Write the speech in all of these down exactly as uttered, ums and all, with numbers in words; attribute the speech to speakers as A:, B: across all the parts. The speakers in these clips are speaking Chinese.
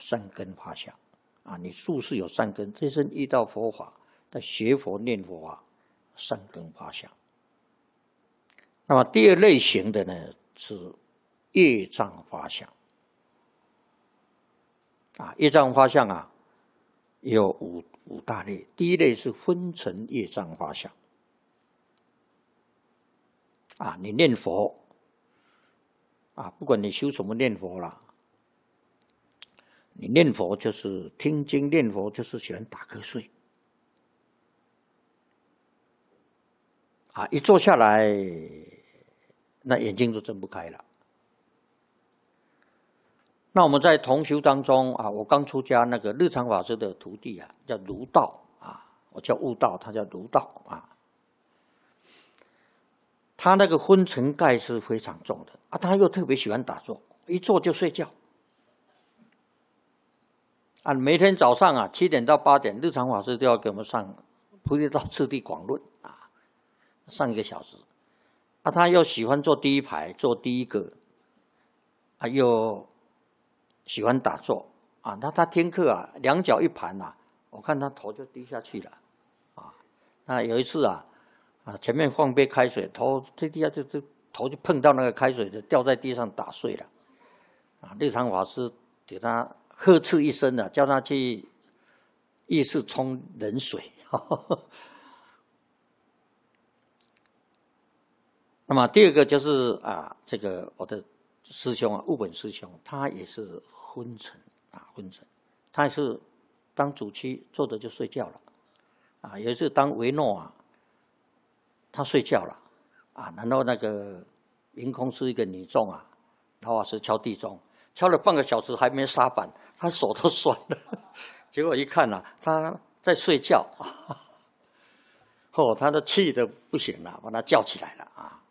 A: 善根发相啊，你术是有善根，这身遇到佛法，在学佛念佛啊，善根发相。那么第二类型的呢是业障发相啊，业障发相啊有五五大类，第一类是昏沉业障发相啊，你念佛啊，不管你修什么念佛啦，你念佛就是听经念佛，就是喜欢打瞌睡啊，一坐下来，那眼睛就睁不开了。那我们在同修当中啊，我刚出家，那个日常法师的徒弟啊，叫儒道啊，我叫悟道，他叫儒道啊。他那个昏沉盖是非常重的啊，他又特别喜欢打坐，一坐就睡觉啊。每天早上啊七点到八点，日常法师都要给我们上《菩提道次第广论》啊，上一个小时啊。他又喜欢坐第一排，坐第一个啊，又喜欢打坐啊。那他听课啊，两脚一盘啊，我看他头就低下去了啊。那有一次啊。啊，前面放杯开水，头这地下就就头就碰到那个开水，就掉在地上打碎了。啊，日常法师给他呵斥一声啊，叫他去浴室冲冷水。那么第二个就是啊，这个我的师兄啊，悟本师兄，他也是昏沉啊，昏沉，他也是当主妻坐着就睡觉了。啊，有一次当维诺啊。他睡觉了啊，然后那个凌空是一个女众啊，老法师敲地钟，敲了半个小时还没杀板，他手都酸了。结果一看啊，他在睡觉，哦，他都气得不行了，把他叫起来了啊。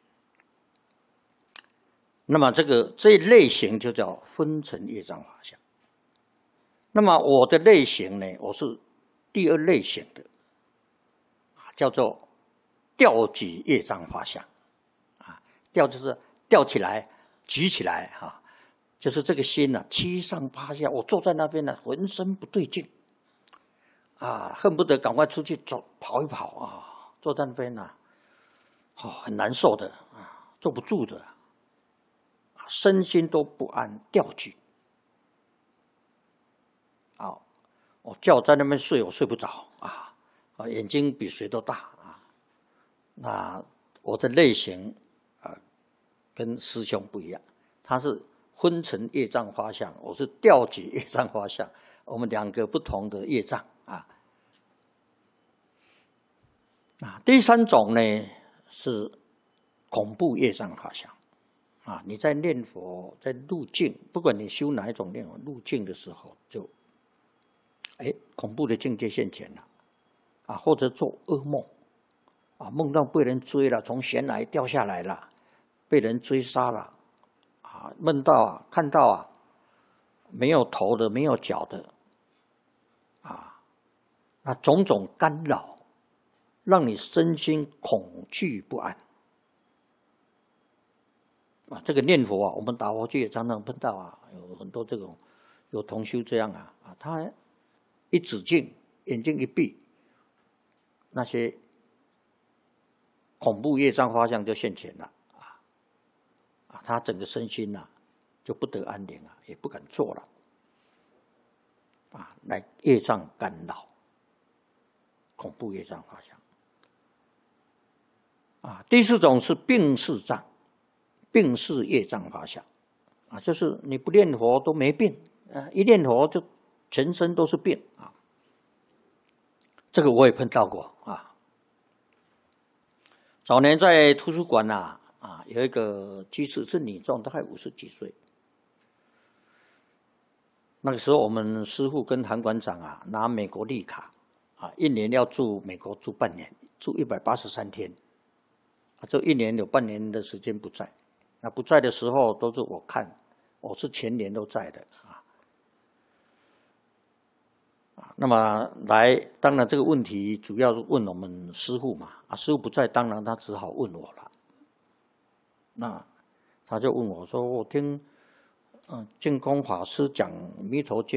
A: 那么这个这一类型就叫昏沉业障法相。那么我的类型呢，我是第二类型的，啊，叫做吊举业障发相，啊，吊就是吊起来、举起来，哈、啊，就是这个心呢、啊，七上八下。我坐在那边呢，浑身不对劲，啊，恨不得赶快出去走跑一跑啊！坐在那边呢、啊，哦，很难受的啊，坐不住的，啊，身心都不安，吊举。啊，我叫我在那边睡，我睡不着啊，啊，眼睛比谁都大。那我的类型啊、呃，跟师兄不一样，他是昏沉业障发相，我是吊举业障发相，我们两个不同的业障啊。啊，第三种呢是恐怖业障发相啊，你在念佛在入境，不管你修哪一种念佛入境的时候，就哎恐怖的境界现前了啊，或者做噩梦。啊，梦到被人追了，从悬崖掉下来了，被人追杀了，啊，梦到啊，看到啊，没有头的，没有脚的，啊，那种种干扰，让你身心恐惧不安。啊，这个念佛啊，我们打佛去也常常碰到啊，有很多这种有同修这样啊，啊，他一止境，眼睛一闭，那些恐怖业障发相就现前了啊！啊，他整个身心呐、啊、就不得安宁啊，也不敢做了啊，来业障干扰，恐怖业障发相啊。第四种是病逝障，病逝业障发相啊，就是你不念佛都没病啊，一念佛就全身都是病啊。这个我也碰到过啊。早年在图书馆呐、啊，啊，有一个居士是女众，大概五十几岁。那个时候，我们师父跟韩馆长啊，拿美国绿卡，啊，一年要住美国住半年，住一百八十三天，啊，这一年有半年的时间不在。那不在的时候，都是我看，我是全年都在的啊。啊，那么来，当然这个问题主要是问我们师父嘛，啊，师父不在，当然他只好问我了。那他就问我说：“我听嗯，净空法师讲弥陀经。